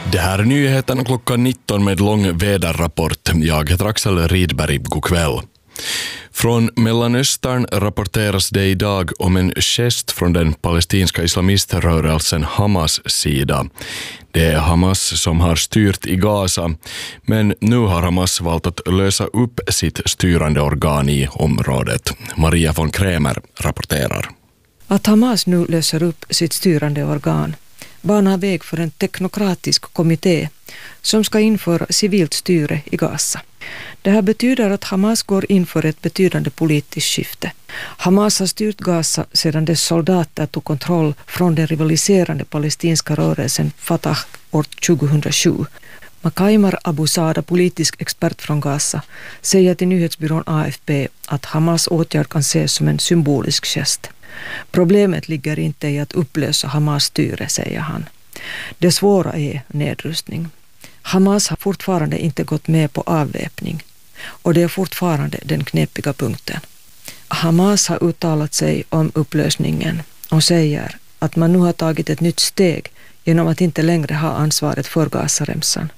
Det här är nyheten klockan 19 med lång väderrapport. Jag heter Axel Rydberg. God kväll. Från Mellanöstern rapporteras det idag om en gest från den palestinska islamiströrelsen Hamas sida. Det är Hamas som har styrt i Gaza, men nu har Hamas valt att lösa upp sitt styrande organ i området. Maria von Krämer rapporterar. Att Hamas nu löser upp sitt styrande organ banar väg för en teknokratisk kommitté som ska införa civilt styre i Gaza. Det här betyder att Hamas går in för ett betydande politiskt skifte. Hamas har styrt Gaza sedan dess soldater tog kontroll från den rivaliserande palestinska rörelsen Fatah år 2007. Makaimar Abu Sada, politisk expert från Gaza, säger till nyhetsbyrån AFP att Hamas åtgärd kan ses som en symbolisk gest. Problemet ligger inte i att upplösa Hamas styre, säger han. Det svåra är nedrustning. Hamas har fortfarande inte gått med på avväpning och det är fortfarande den knepiga punkten. Hamas har uttalat sig om upplösningen och säger att man nu har tagit ett nytt steg genom att inte längre ha ansvaret för Gazaremsan.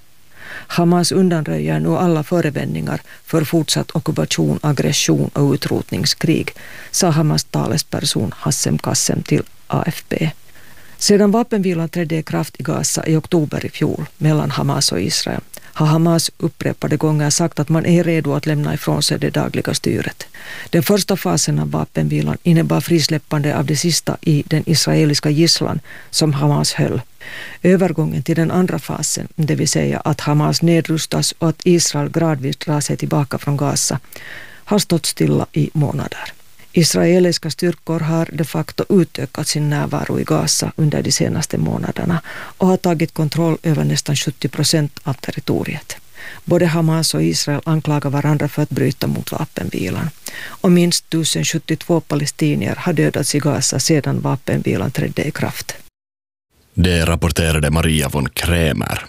Hamas undanröjer nu alla förevändningar för fortsatt ockupation, aggression och utrotningskrig, sa Hamas talesperson Hassem Qassem till AFP. Sedan vapenvilan trädde i kraft i Gaza i oktober i fjol mellan Hamas och Israel har Hamas upprepade gånger sagt att man är redo att lämna ifrån sig det dagliga styret. Den första fasen av vapenvilan innebar frisläppande av det sista i den israeliska gisslan som Hamas höll. Övergången till den andra fasen, det vill säga att Hamas nedrustas och att Israel gradvis drar sig tillbaka från Gaza, har stått stilla i månader. Israeliska styrkor har de facto utökat sin närvaro i Gaza under de senaste månaderna och har tagit kontroll över nästan 70% av territoriet. Både Hamas och Israel anklagar varandra för att bryta mot vapenvilan. Och minst 1072 palestinier har dödats i Gaza sedan vapenvilan trädde i kraft. Det rapporterade Maria von Krämer.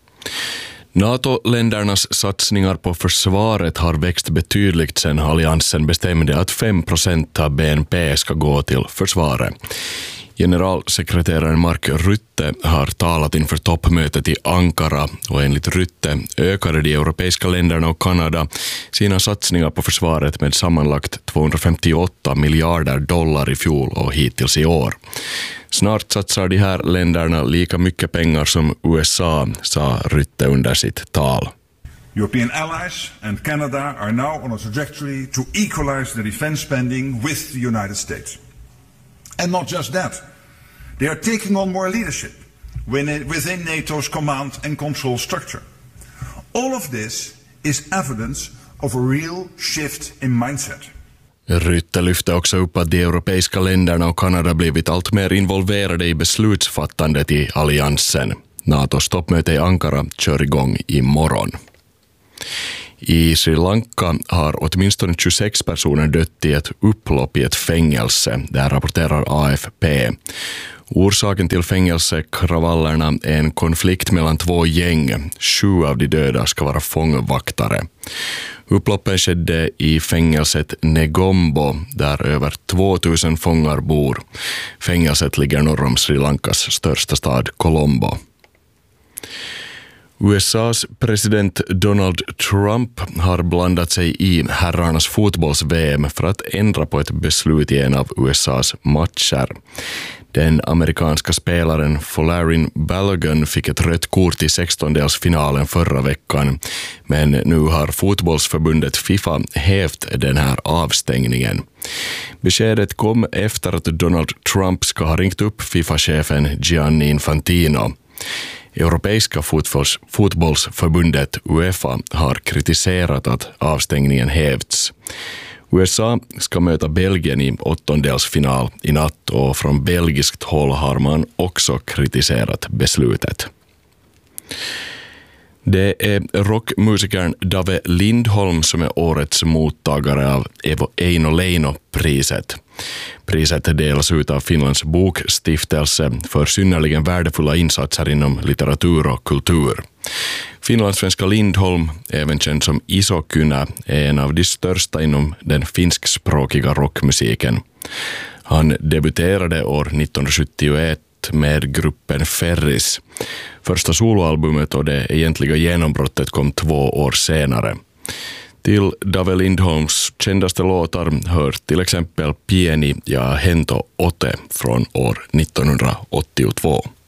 NATO-ländernas satsningar på försvaret har växt betydligt sedan alliansen bestämde att 5% av BNP ska gå till försvaret. Generalsekreteraren Mark Rutte har talat inför toppmötet i Ankara och enligt Rutte ökade de europeiska länderna och Kanada sina satsningar på försvaret med sammanlagt 258 miljarder dollar i fjol och hittills i år. Snart satsar de här länderna lika mycket pengar som USA, sa Rutte under sitt tal. European allies and Canada are now on a trajectory to equalize the defense spending with the United States. And not just that, they are taking on more leadership within NATO's command and control structure. All of this is evidence of a real shift in mindset. Rutte lyfte också upp att de europeiska länderna och Kanada blivit allt mer involverade i beslutsfattandet i alliansen. NATOs toppmöte i Ankara kör igång imorgon. I Sri Lanka har åtminstone 26 personer dött i ett upplopp i ett fängelse, där rapporterar AFP. Orsaken till fängelsekravallerna är en konflikt mellan två gäng. 7 av de döda ska vara fångvaktare. Upploppen skedde i fängelset Negombo, där över 2000 fångar bor. Fängelset ligger norr om Sri Lankas största stad Colombo. USAs president Donald Trump har blandat sig i herrarnas fotbolls-VM för att ändra på ett beslut i en av USAs matcher. Den amerikanska spelaren Folarin Balogun fick ett rött kort i 16-delsfinalen förra veckan, men nu har fotbollsförbundet FIFA hävt den här avstängningen. Beskedet kom efter att Donald Trump ska ha ringt upp FIFA-chefen Gianni Infantino. Europeiska fotbollsförbundet UEFA har kritiserat att avstängningen hävts. USA ska möta Belgien i 8-delsfinal i natt och från belgiskt håll har man också kritiserat beslutet. Det är rockmusikern Dave Lindholm som är årets mottagare av Eino Leino-priset. Priset delas ut av Finlands bokstiftelse för synnerligen värdefulla insatser inom litteratur och kultur. Finlandssvenska Lindholm, även känd som Iso Kynä, är en av de största inom den finskspråkiga rockmusiken. Han debuterade år 1971 med gruppen Ferris. Första soloalbumet och det egentliga genombrottet kom 2 år senare. Till Dave Lindholms kändaste låtar hör till exempel Pieni ja Hento Ote från år 1982.